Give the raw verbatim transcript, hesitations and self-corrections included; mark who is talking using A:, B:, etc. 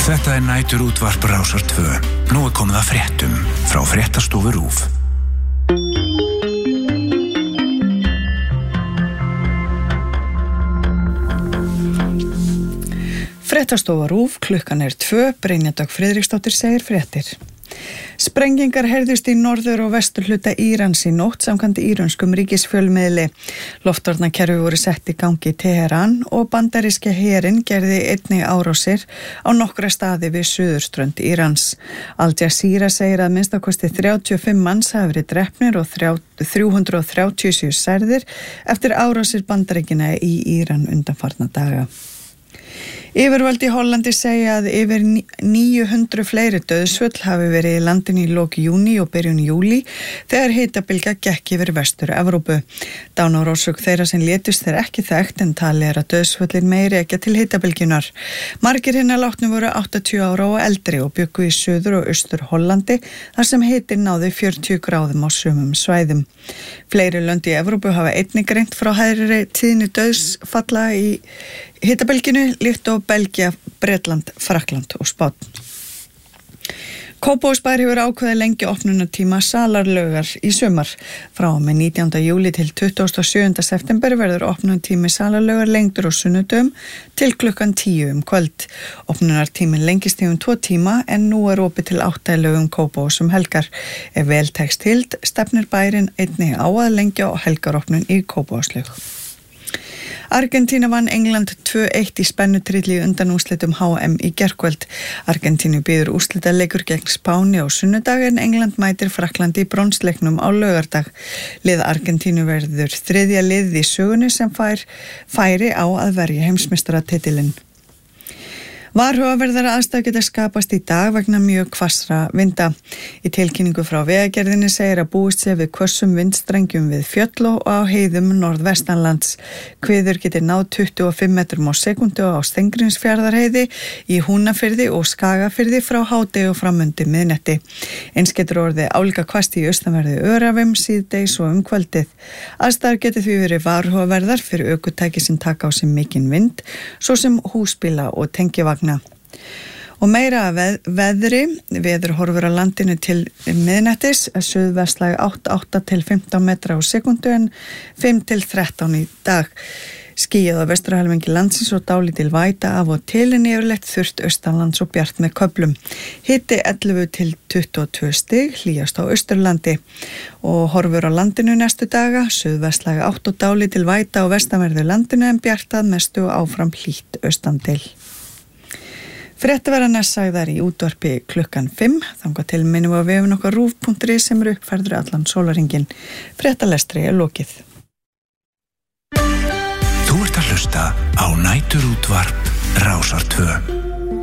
A: Þetta er næturútvarp Rásar tvö. Nú er komið að fréttum frá fréttastofu RÚV.
B: Fréttastofa RÚV, klukkan er tvö, Brynja Dögg Friðriksdóttir segir fréttir. Sprengingar heyrðust í norður og vestur hluta Írans í nótt samkvæmt írönskum ríkisfjölmiðli. Loftvarnakerfi voru sett í gangi í Teheran og bandaríska herinn gerði einnig árásir á nokkra staði við suðurströnd Írans. Al Jazeera segir að minnstakosti þrjátíu og fimm manns hafi verið drepnir og þrjú hundruð þrjátíu og sjö særðir eftir árásir Bandaríkjanna í Íran undanfarna daga. Yfirvöld í Hollandi segja að yfir níu hundruð fleiri dauðsföll hafi verið í landinu í lok júní og byrjun júlí þegar hitabylgja gekk yfir vestur Evrópu. Dánarorsök þeirra sem létust er ekki þekkt en talið er að dauðsföllin meiri ekki til hitabylgjunar. Margir hinna látnu voru áttatíu ára og eldri og bjuggu í suður og austur Hollandi þar sem hitin náði fjörutíu gráðum á sumum svæðum. Fleiri lönd í Evrópu hafa einnig greint frá hærri tíðni dauðsfalla í hitabylgjunu líkt og Belgía, Bretland, Frakkland og Spánn. Kópavogsbær hefur ákveðið lengi opnunartíma Salarlaugar í sumar. Frá og með nítjánda júlí til tuttugasta og sjöunda september verður opnunartími Salarlaugar lengdur á sunnudögum til klukkan tíu um kvöld. Opnunartíminn lengist í um tvo tíma en nú er opið til átta í laugum Kópavogs um helgar. Ef vel tekst til stefnir bærinn einnig á að lengja og helgaropnun í Kópavogslaug. Argentína vann England tvö eitt í spennutrilli í undanúrslitum H M í gærkvöld. Argentínu býður úrslitaleikur gegn Spáni á sunnudag en England mætir Frakklandi í bronsleiknum á laugardag. Lið Argentínu verður þriðja liðið í sögunni sem fær færi á að verja heimsmeistaratitilinn. Varhugaverðara aðstæður geta skapast í dag vegna mjög hvassra vinda. Í tilkynningu frá Vegagerðinni segir að búist sé við hvössum vindstrengjum við fjöll og á heiðum norðvestanlands. Hviður getur náð tuttugu og fimm metrum á sekúndu á Steingrímsfjarðarheiði, í Húnafirði og Skagafirði frá hádegi og fram undir miðnætti. Eins getur orðið álíka hvasst í austanverðu Öræfum síðdegis og um kvöldið. Aðstæður getur því verið varhugaverðar fyrir ökutæki sem taka á sig mikinn vind, svo sem húsbíla og tengivagna. Og meira að veð, veðri, veður horfur á landinu til miðnættis, suðvestlæg átta til átta til fimmtán metra á sekundu en fimm til þrettán í dag. Skýjað á vesturhelmingi landsins og dálítil væta af og til en yfirleitt þurrt austanlands og bjart með köflum. Hiti ellefu til tuttugu og tvö stig, hlýjast á Austurlandi. Og horfur á landinu næstu daga, suðvestlæg átta og dálítil væta á vestanverðu landinu en bjartað mestu og áfram hlýtt austan til. Fréttaverðarnar sagðar í útvarpi klukkan fimm, þangað til minnum við á vefinn okkar rúv punktur is sem eru uppfærður allan sólarhringinn. Fréttalestri er lokið.
A: Þú ert að hlusta á næturútvarp Rásar tvö.